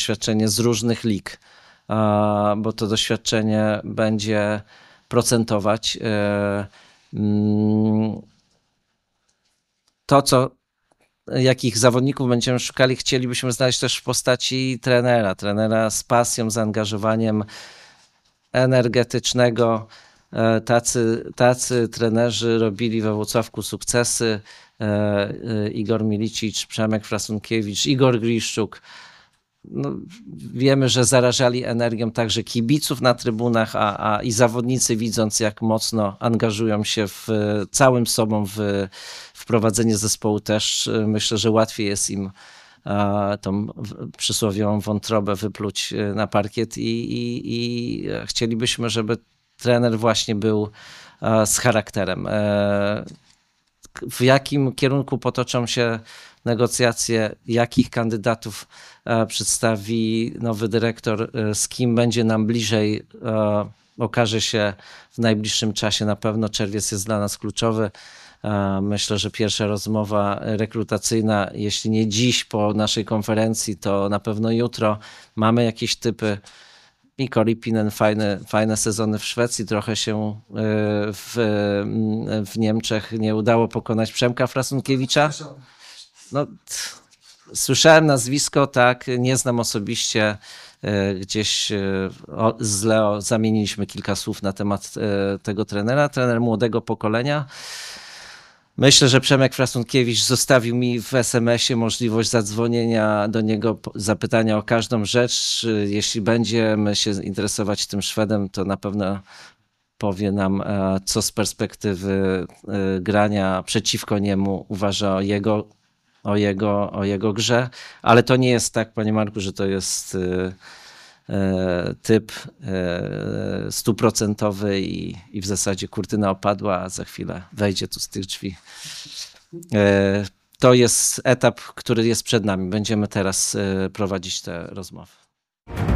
doświadczenie z różnych lig, bo to doświadczenie będzie procentować. Jakich zawodników będziemy szukali, chcielibyśmy znaleźć też w postaci trenera z pasją, zaangażowaniem energetycznego. Tacy trenerzy robili we Włocławku sukcesy. Igor Milicic, Przemek Frasunkiewicz, Igor Griszczuk. No, wiemy, że zarażali energią także kibiców na trybunach, i zawodnicy, widząc jak mocno angażują się całym sobą w prowadzenie zespołu, też myślę, że łatwiej jest im tą przysłowiową wątrobę wypluć na parkiet i chcielibyśmy, żeby trener właśnie był z charakterem. W jakim kierunku potoczą się negocjacje, jakich kandydatów przedstawi nowy dyrektor, z kim będzie nam bliżej, okaże się w najbliższym czasie. Na pewno czerwiec jest dla nas kluczowy. Myślę, że pierwsza rozmowa rekrutacyjna, jeśli nie dziś po naszej konferencji, to na pewno jutro. Mamy jakieś typy. Mikko Rippinen, fajne sezony w Szwecji, trochę się w Niemczech nie udało pokonać Przemka Frasunkiewicza. No, słyszałem nazwisko, tak, nie znam osobiście. Gdzieś z Leo zamieniliśmy kilka słów na temat tego trenera. Trener młodego pokolenia. Myślę, że Przemek Frasunkiewicz zostawił mi w SMS-ie możliwość zadzwonienia do niego, zapytania o każdą rzecz. Jeśli będziemy się interesować tym Szwedem, to na pewno powie nam, co z perspektywy grania przeciwko niemu uważa o jego grze. Ale to nie jest tak, panie Marku, że to jest typ 100% i w zasadzie kurtyna opadła, a za chwilę wejdzie tu z tych drzwi. To jest etap, który jest przed nami. Będziemy teraz prowadzić te rozmowy.